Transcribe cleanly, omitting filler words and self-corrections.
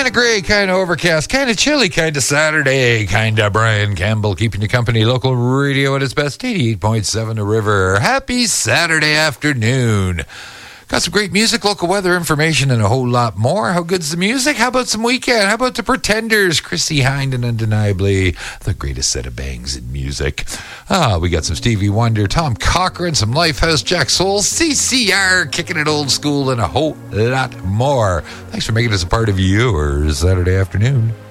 Kind of gray, kind of overcast, kind of chilly, kind of Saturday, kind of Brian Campbell keeping you company. Local radio at its best, 88.7 The River. Happy Saturday afternoon. Got some great music, local weather information, and a whole lot more. How good's the music? How about some Weekend? How about the Pretenders? Chrissy Hind and undeniably the greatest set of bangs in music. We got some Stevie Wonder, Tom Cochrane, some Lifehouse, Jack Soul, CCR, kicking it old school, and a whole lot more. Thanks for making us a part of your Saturday afternoon.